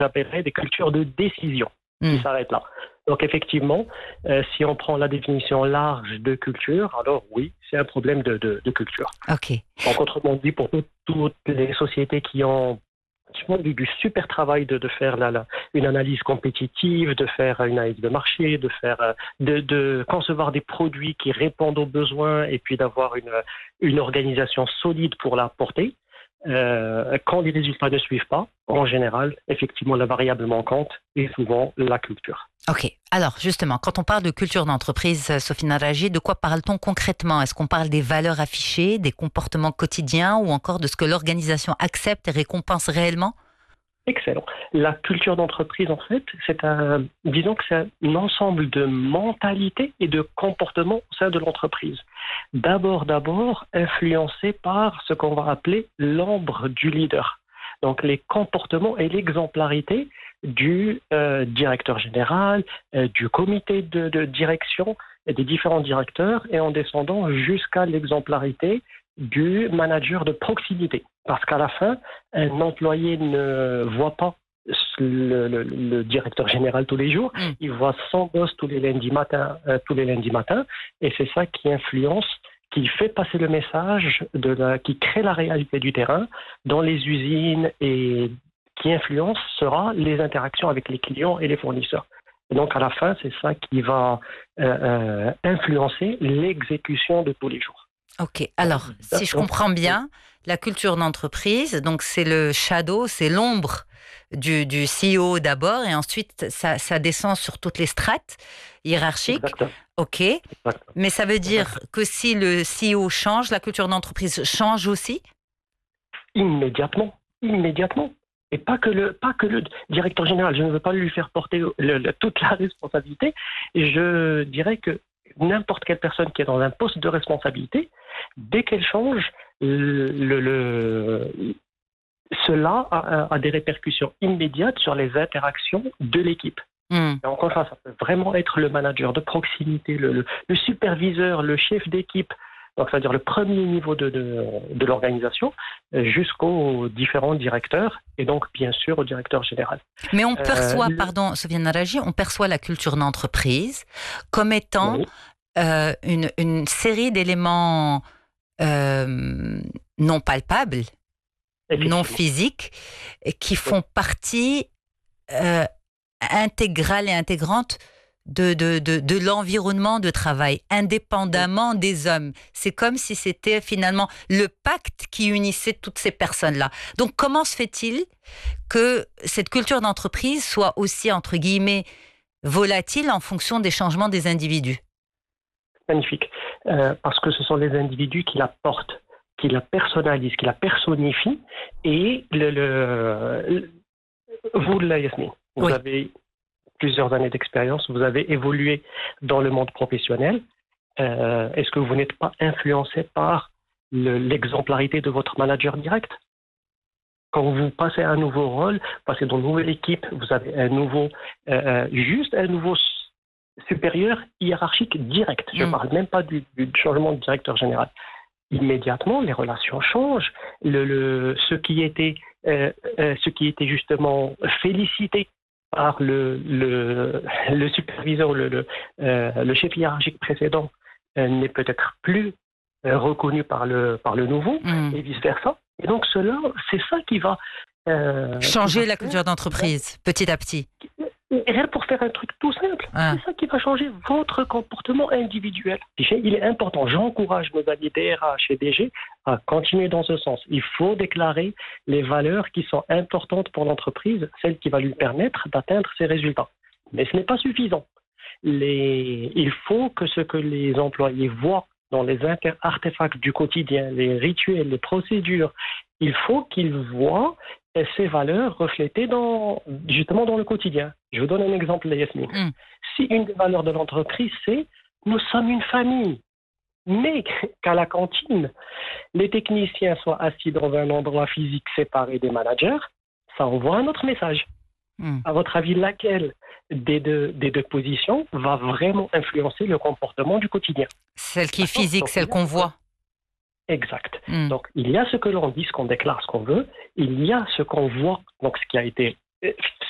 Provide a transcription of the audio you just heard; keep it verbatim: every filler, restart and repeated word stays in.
j'appellerais des cultures de décision qui Mm. s'arrêtent là. Donc effectivement, euh, si on prend la définition large de culture, alors oui, c'est un problème de, de, de culture. Ok. Donc autrement dit, pour tout- toutes les sociétés qui ont franchement, du, du super travail de, de faire la, la- une analyse compétitive, de faire une analyse de marché, de faire euh, de, de concevoir des produits qui répondent aux besoins et puis d'avoir une, une organisation solide pour la porter. Euh, quand les résultats ne suivent pas, en général, effectivement, la variable manquante est souvent la culture. Ok. Alors, justement, quand on parle de culture d'entreprise, euh, Sophie Naraji, de quoi parle-t-on concrètement? Est-ce qu'on parle des valeurs affichées, des comportements quotidiens ou encore de ce que l'organisation accepte et récompense réellement? Excellent. La culture d'entreprise, en fait, c'est un, disons que c'est un ensemble de mentalités et de comportements au sein de l'entreprise. D'abord, d'abord, influencé par ce qu'on va appeler l'ombre du leader. Donc, les comportements et l'exemplarité du euh, directeur général, euh, du comité de, de direction et des différents directeurs et en descendant jusqu'à l'exemplarité du manager de proximité. Parce qu'à la fin, un employé ne voit pas le, le- le directeur général tous les jours, Mm. il voit son boss tous les lundis matins, euh, tous les lundis matins, et c'est ça qui influence, qui fait passer le message, de la, qui crée la réalité du terrain dans les usines et qui influence sera les interactions avec les clients et les fournisseurs. Et donc à la fin, c'est ça qui va euh, euh, influencer l'exécution de tous les jours. Ok. Alors, si je Donc, comprends bien, la culture d'entreprise, donc c'est le shadow, c'est l'ombre du, du C E O d'abord, et ensuite ça, ça descend sur toutes les strates hiérarchiques. exactement. Ok. exactement. Mais ça veut dire que si le C E O change, la culture d'entreprise change aussi? Immédiatement, immédiatement. Et pas que le, pas que le directeur général. Je ne veux pas lui faire porter le- le- toute la responsabilité. Et je dirais que n'importe quelle personne qui est dans un poste de responsabilité, dès qu'elle change, le, le- le- cela a, a- a des répercussions immédiates sur les interactions de l'équipe. Hmm. Et encore une fois, ça peut vraiment être le manager de proximité, le, le- le superviseur, le chef d'équipe, donc c'est-à-dire le premier niveau de, de, de l'organisation, euh, jusqu'aux différents directeurs et donc bien sûr au directeur général. Mais on Euh, perçoit, le- pardon, Sophie Naraji, on perçoit la culture d'entreprise comme étant oui, euh, une, une série d'éléments euh, non palpables, non effectivement. physiques, et qui Oui, font partie euh, intégrale et intégrante de, de, de, de l'environnement de travail, oui. indépendamment des hommes. C'est comme si c'était finalement le pacte qui unissait toutes ces personnes-là. Donc comment se fait-il que cette culture d'entreprise soit aussi, entre guillemets, volatile en fonction des changements des individus? Magnifique. Euh, parce que ce sont les individus qui la portent, qui la personnalisent, qui la personnifient. Et le, le, le- vous, là, Yasmine, vous Oui. avez plusieurs années d'expérience, vous avez évolué dans le monde professionnel. Euh, Est-ce que vous n'êtes pas influencé par le- l'exemplarité de votre manager direct? Quand vous passez à un nouveau rôle, passez dans une nouvelle équipe, vous avez un nouveau, euh, juste un nouveau s- supérieur hiérarchique direct. Je ne Mm. parle même pas du, du changement de directeur général. Immédiatement, les relations changent. Le, le- ce qui était, euh, euh, ce qui était justement félicité par le, le, le superviseur, le, le, euh, le chef hiérarchique précédent, euh, n'est peut-être plus euh, reconnu par le, par le nouveau, Mm. et vice-versa. Et donc, cela, c'est ça qui va, euh, qui Changer va la faire, culture d'entreprise, petit à petit. et rien pour faire un truc tout simple. Ah. C'est ça qui va changer votre comportement individuel. Il est important. J'encourage nos amis D R H et D G à continuer dans ce sens. Il faut déclarer les valeurs qui sont importantes pour l'entreprise, celles qui vont lui permettre d'atteindre ses résultats. Mais ce n'est pas suffisant. Les... Il faut que ce que les employés voient dans les inter- artefacts du quotidien, les rituels, les procédures, il faut qu'ils voient ces valeurs reflétées dans, justement dans le quotidien. Je vous donne un exemple, Yasmine. Mm. Si une des valeurs de l'entreprise, c'est nous sommes une famille, mais qu'à la cantine, les techniciens soient assis dans un endroit physique séparé des managers, ça envoie un autre message. Mm. À votre avis, laquelle des deux, des deux positions va vraiment influencer le comportement du quotidien? Celle qui est D'accord. physique, Donc, celle il y a qu'on ce que- voit. Exact. Mm. Donc, il y a ce que l'on dit, ce qu'on déclare, ce qu'on veut. Il y a ce qu'on voit, donc ce qui a été euh,